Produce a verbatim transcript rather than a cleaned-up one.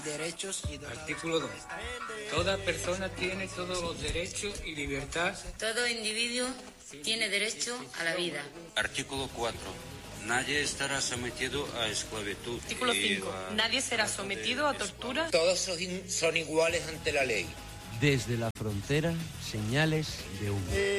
derechos y Artículo dos. Toda persona tiene todos los derechos y libertad. Todo individuo tiene derecho a la vida. Artículo cuatro. Nadie estará sometido a esclavitud. Artículo cinco. A... Nadie será sometido a tortura. Todos son iguales ante la ley. Desde la frontera, señales de humo.